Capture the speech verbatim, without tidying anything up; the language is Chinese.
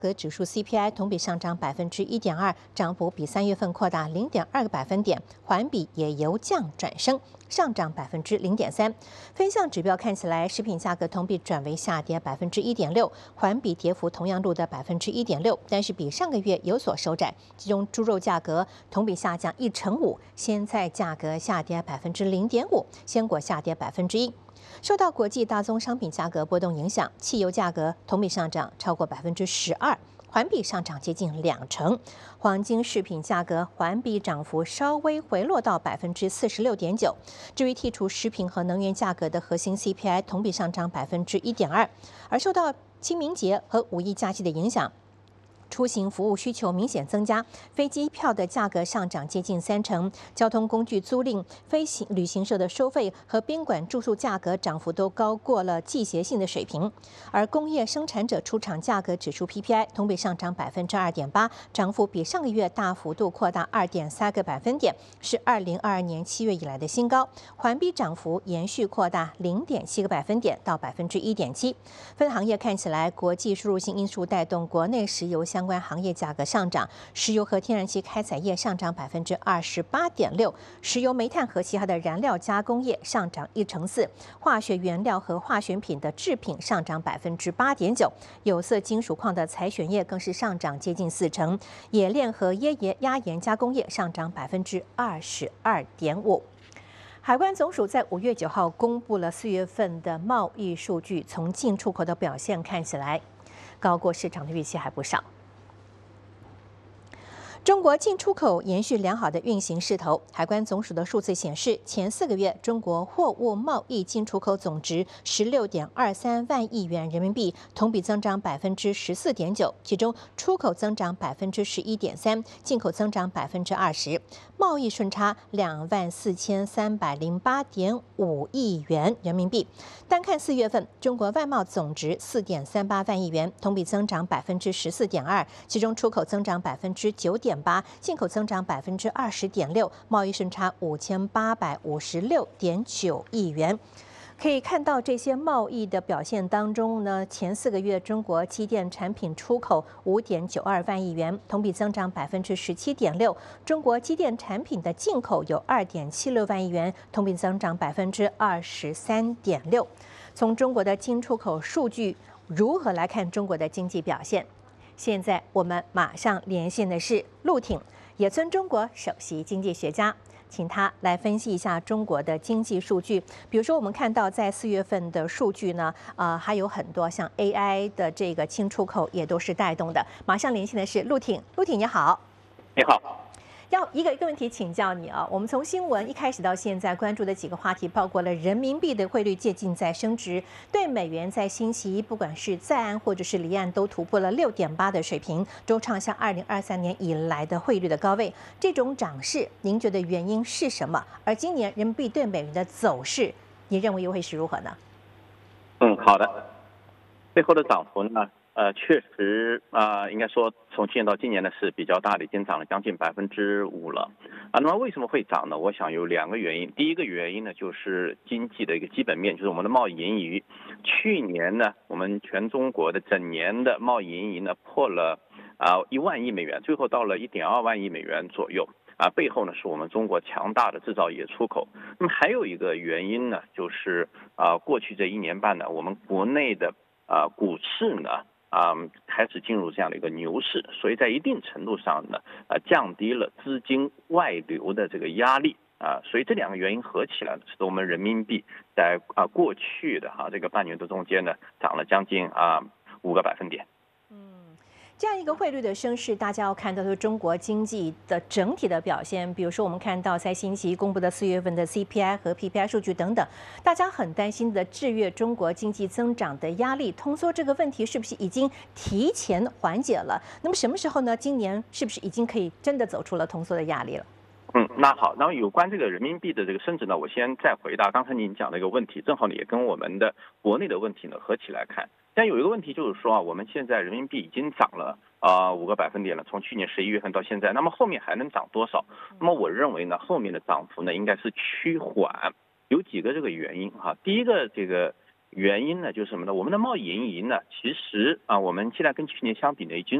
格指数 C P I 同比上涨百分之一点二，涨幅比三月份扩大零点二个百分点，环比也由降转升，上涨百分之零点三。分项指标看起来，食品价格同比转为下跌百分之一点六，环比跌幅同样录得百分之一点六，但是比上个月有所收窄。其中猪肉价格同比下降一成五，鲜菜价格下跌百分之零点五，鲜果下跌百分之一。受到国际大宗商品价格波动影响，汽油价格同比上涨超过百分之十二，环比上涨接近两成。黄金饰品价格环比涨幅稍微回落到百分之四十六点九。至于剔除食品和能源价格的核心 C P I 同比上涨百分之一点二，而受到清明节和五一假期的影响，出行服务需求明显增加，飞机票的价格上涨接近三成，交通工具租赁、飞行旅行社的收费和宾馆住宿价格涨幅都高过了季节性的水平。而工业生产者出厂价格指数 P P I 同比上涨百分之二点八，涨幅比上个月大幅度扩大二点三个百分点，是二零二二年七月以来的新高。环比涨幅延续扩大零点七个百分点到百分之一点七。分行业看起来，国际输入性因素带动国内石油相关行业价格上涨，石油和天然气开采业上涨百分之二十八点六，石油、煤炭和其他的燃料加工业上涨一成四，化学原料和化学品的制品上涨百分之八点九，有色金属矿的采选业更是上涨接近四成，冶炼和椰盐压盐加工业上涨百分之二十二点五。海关总署在五月九号公布了四月份的贸易数据，从进出口的表现看起来，高过市场的预期还不少。中国进出口延续良好的运行势头。海关总署的数字显示，前四个月中国货物贸易进出口总值十六点二三万亿元人民币，同比增长百分之十四点九，其中出口增长百分之十一点三，进口增长百分之二十，贸易顺差两万四千三百零八点五亿元人民币。单看四月份，中国外贸总值四点三八万亿元，同比增长百分之十四点二，其中出口增长百分之九点八，进口增长百分之二十点六，贸易顺差五千八百五十六点九亿元。可以看到这些贸易的表现当中呢，前四个月中国机电产品出口五点九二万亿元，同比增长百分之十七点六；中国机电产品的进口有二点七六万亿元，同比增长百分之二十三点六。从中国的进出口数据如何来看中国的经济表现？现在我们马上连线的是陆挺，野村中国首席经济学家。请他来分析一下中国的经济数据，比如说我们看到在四月份的数据呢，呃，还有很多像 A I 的这个进出口也都是带动的。马上连线的是陆挺，陆挺你好。 你好。 要一个一个问题请教你啊，我们从新闻一开始到现在关注的几个话题，包括了人民币的汇率接近在升值，对美元在星期一不管是在岸或者是离岸都突破了六点八的水平，都创下二零二三年以来的汇率的高位。这种涨势，您觉得原因是什么？而今年人民币对美元的走势，你认为又会是如何呢？ 嗯，好的。背后的涨幅呢？呃，确实啊、呃，应该说从去年到今年呢是比较大的，已经涨了将近百分之五了啊。那么为什么会涨呢？我想有两个原因。第一个原因呢，就是经济的一个基本面，就是我们的贸易盈余。去年呢，我们全中国的整年的贸易盈余呢破了啊一万亿美元，最后到了一点二万亿美元左右啊。背后呢是我们中国强大的制造业出口。那么还有一个原因呢，就是啊过去这一年半呢，我们国内的啊股市呢。啊、嗯，开始进入这样的一个牛市，所以在一定程度上呢，呃，降低了资金外流的这个压力啊、呃，所以这两个原因合起来，使得我们人民币在啊、呃、过去的哈、啊、这个半年多中间呢，涨了将近啊五个百分点。 这样一个汇率的升势，大家要看到是中国经济的整体的表现。比如说，我们看到在星期一公布的四月份的 C P I 和 P P I 数据等等，大家很担心的制约中国经济增长的压力，通缩这个问题是不是已经提前缓解了？那么什么时候呢？今年是不是已经可以真的走出了通缩的压力了？ 嗯，那好，然后有关这个人民币的这个升值呢，我先再回答刚才您讲的一个问题，正好也跟我们的国内的问题呢合起来看。但有一个问题就是说啊，我们现在人民币已经涨了啊五个百分点了，从去年十一月份到现在，那么后面还能涨多少？那么我认为呢，后面的涨幅呢应该是趋缓，有几个这个原因哈。第一个这个原因呢就是什么呢？我们的贸易盈余呢，其实啊，我们现在跟去年相比呢，已经